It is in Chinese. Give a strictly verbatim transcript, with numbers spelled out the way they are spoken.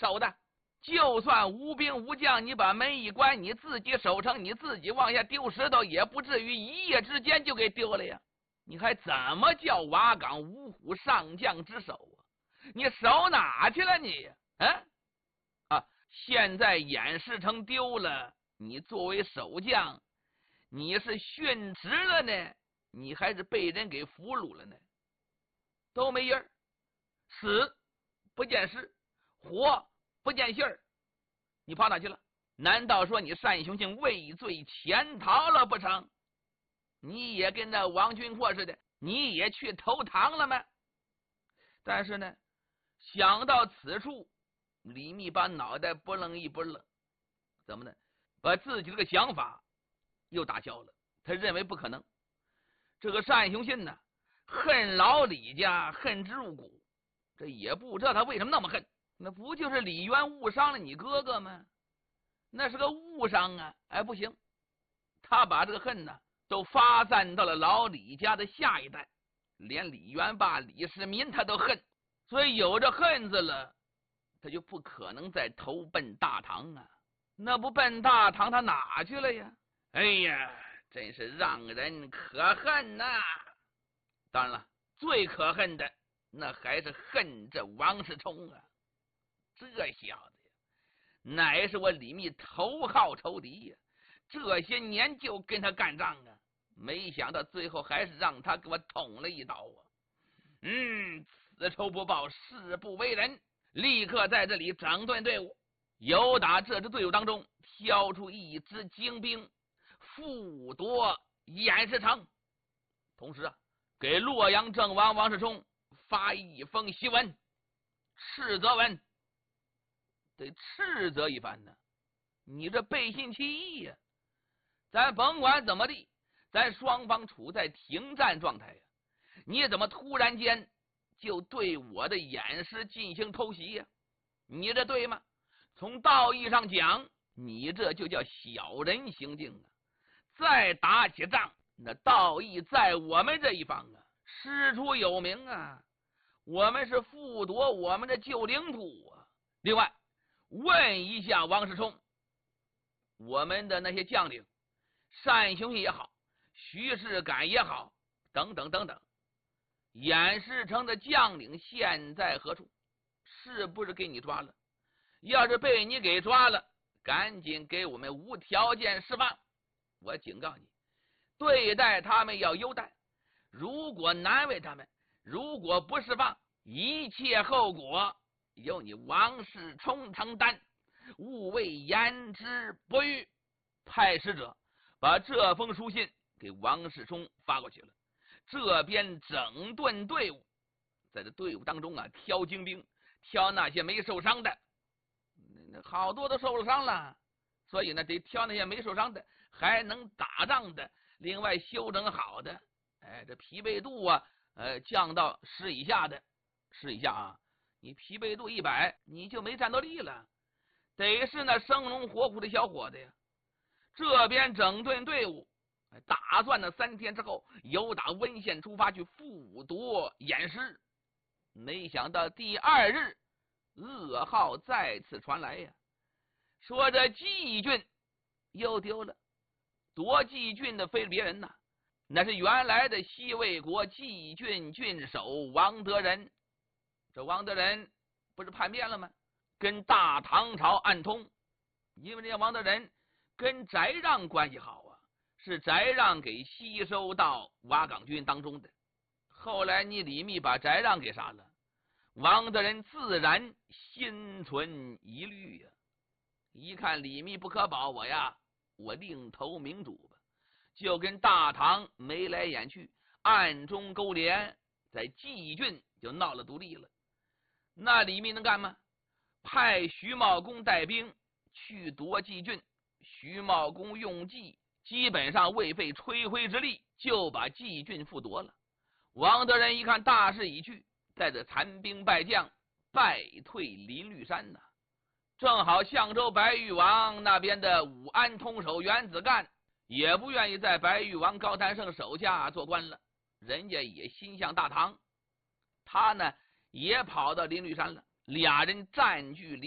守的。就算无兵无将，你把门一关，你自己守城，你自己往下丢石头，也不至于一夜之间就给丢了呀。你还怎么叫瓦岗五虎上将之首啊？你守哪去了你？啊啊！现在偃师城丢了，你作为守将，你是殉职了呢，你还是被人给俘虏了呢？都没影儿，死不见尸，活不见信儿，你跑哪去了？难道说你单雄信畏罪潜逃了不成？你也跟那王君阔似的，你也去投唐了吗？但是呢，想到此处，李密把脑袋不愣一不愣，怎么呢？把自己这个想法又打消了。他认为不可能，这个单雄信呢，恨老李家，恨之入骨，这也不知道他为什么那么恨。那不就是李渊误伤了你哥哥吗？那是个误伤啊！哎，不行，他把这个恨呢都发散到了老李家的下一代，连李渊霸、李世民他都恨，所以有这恨字了，他就不可能再投奔大唐啊！那不奔大唐，他哪去了呀？哎呀，真是让人可恨呐！当然了，最可恨的那还是恨这王世充啊！这小子呀，乃是我李密头号仇敌呀！这些年就跟他干仗啊，没想到最后还是让他给我捅了一刀啊！嗯，此仇不报，誓不为人。立刻在这里整顿队伍，由打这支队伍当中挑出一支精兵，复夺偃师城。同时啊，给洛阳郑王王世充发一封檄文，斥责文。得斥责一番呢！你这背信弃义呀！咱甭管怎么地，咱双方处在停战状态呀，你怎么突然间就对我的偃师进行偷袭呀？你这对吗？从道义上讲，你这就叫小人行径啊！再打起仗，那道义在我们这一方啊，师出有名啊，我们是复夺我们的旧领土啊。另外，问一下王世充，我们的那些将领，单雄信也好，徐世感也好，等等等等，偃师城的将领现在何处？是不是给你抓了？要是被你给抓了，赶紧给我们无条件释放。我警告你，对待他们要优待，如果难为他们，如果不释放，一切后果由你王世充承担，勿为言之不预。派使者把这封书信给王世充发过去了，这边整顿队伍，在这队伍当中啊，挑精兵，挑那些没受伤的，好多都受了伤了，所以呢，得挑那些没受伤的，还能打仗的，另外休整好的，哎，这疲惫度啊，呃，降到十以下的，十以下啊。你疲惫度一百，你就没战斗力了，得是那生龙活虎的小伙子呀。这边整顿队伍，打算呢三天之后由打温县出发去复夺偃师。没想到第二日，噩耗再次传来呀，说这蓟郡又丢了。夺蓟郡的非别人呐，那是原来的西魏国蓟郡郡守王德仁。这王德仁不是叛变了吗？跟大唐朝暗通，因为这王德仁跟翟让关系好啊，是翟让给吸收到瓦岗军当中的。后来你李密把翟让给杀了，王德仁自然心存疑虑呀、啊。一看李密不可保我呀，我另投明主吧，就跟大唐眉来眼去，暗中勾连，在蓟郡就闹了独立了。那李密能干吗？派徐茂公带兵去夺蓟郡，徐茂公用计，基本上未费吹灰之力就把蓟郡复夺了。王德仁一看大势已去，在这残兵败将，败退林绿山呐、啊。正好相州白玉王那边的武安通守袁子干也不愿意在白玉王高谭胜手下做官了，人家也心向大唐，他呢也跑到林绿山了，俩人占据